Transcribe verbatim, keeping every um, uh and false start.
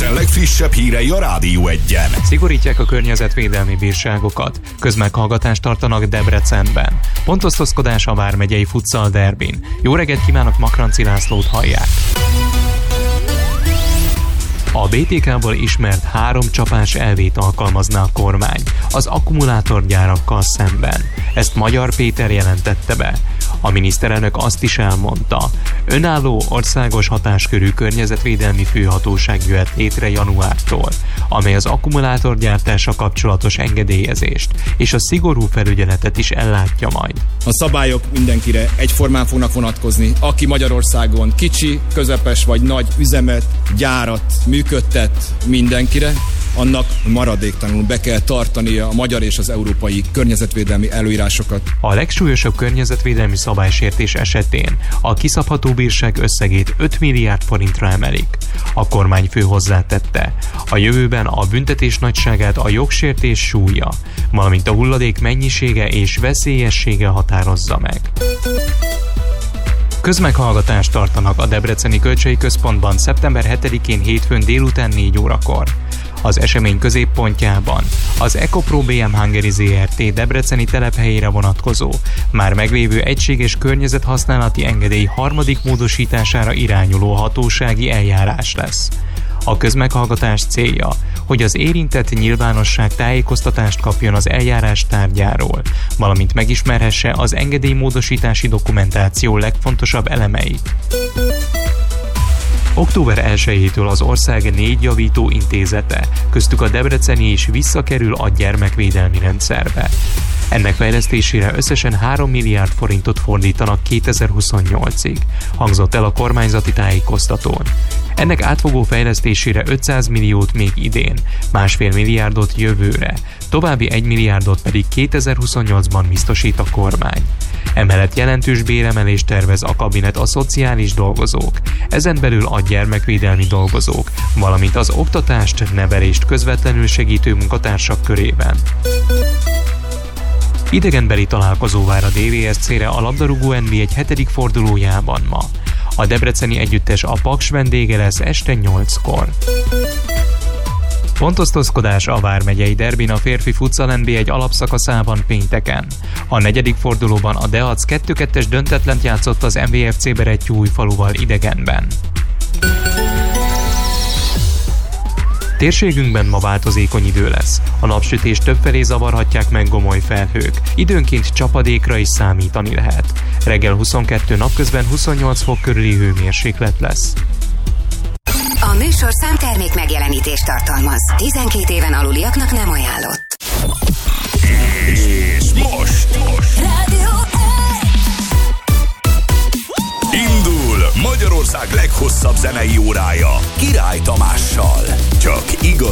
Debrecen legfrissebb hírei a Rádió Egyen. Szigorítják a környezetvédelmi bírságokat. Közmeghallgatást tartanak Debrecenben. Pontosztozkodás a vármegyei futsal derbin. Jó reggelt kívánok, Makranci Lászlót hallják. A bé té ká-ból ismert három csapás elvét alkalmazná a kormány az akkumulátorgyárakkal szemben. Ezt Magyar Péter jelentette be. A miniszterelnök azt is elmondta, önálló országos hatáskörű környezetvédelmi főhatóság jöhet létre januártól, amely az akkumulátorgyártása kapcsolatos engedélyezést és a szigorú felügyeletet is ellátja majd. A szabályok mindenkire egyformán fognak vonatkozni, aki Magyarországon kicsi, közepes vagy nagy üzemet, gyárat működtet, mindenkire, annak maradéktalanul be kell tartania a magyar és az európai környezetvédelmi előírásokat. A legsúlyosabb környezetvédelmi szabálysértés esetén a kiszabható bírság összegét öt milliárd forintra emelik. A kormányfő hozzátette, a jövőben a büntetés nagyságát a jogsértés súlya, valamint a hulladék mennyisége és veszélyessége határozza meg. Közmeghallgatást tartanak a Debreceni Kölcsei Központban szeptember hetedikén hétfőn délután négy órakor. Az esemény középpontjában az EcoPro bé em Hungary zé er té debreceni telephelyére vonatkozó, már meglévő egységes környezethasználati engedély harmadik módosítására irányuló hatósági eljárás lesz. A közmeghallgatás célja, hogy az érintett nyilvánosság tájékoztatást kapjon az eljárás tárgyáról, valamint megismerhesse az engedélymódosítási dokumentáció legfontosabb elemeit. október elsejétől az ország négy javító intézete, köztük a debreceni is visszakerül a gyermekvédelmi rendszerbe. Ennek fejlesztésére összesen három milliárd forintot fordítanak kétezer-huszonnyolcig, hangzott el a kormányzati tájékoztatón. Ennek átfogó fejlesztésére ötszáz milliót még idén, másfél milliárdot jövőre, további egy milliárdot pedig kétezer-huszonnyolcban biztosít a kormány. Emellett jelentős béremelést tervez a kabinet a szociális dolgozók, ezen belül a gyermekvédelmi dolgozók, valamint az oktatást, nevelést közvetlenül segítő munkatársak körében. Idegenbeli találkozó vár a dé vé es cére a labdarúgó en bé egy hetedik fordulójában ma. A debreceni együttes a Paks vendége lesz este nyolckor. Pontosztozkodás a vármegyei derbin a férfi futsal en bé egy alapszakaszában pénteken. A negyedik fordulóban a Deac kettő kettes döntetlent játszott az em vé ef cé Berettyóújfaluval idegenben. Térségünkben ma változékony idő lesz. A napsütést többfelé zavarhatják meg gomoly felhők. Időnként csapadékra is számítani lehet. Reggel huszonkettő, napközben huszonnyolc fok körüli hőmérséklet lesz. A műsorszám termék megjelenítést tartalmaz. tizenkét éven aluliaknak nem ajánlott. És most, most. Rádió Indul Magyarország leghosszabb zenei órája Király Tamással. Csak igaz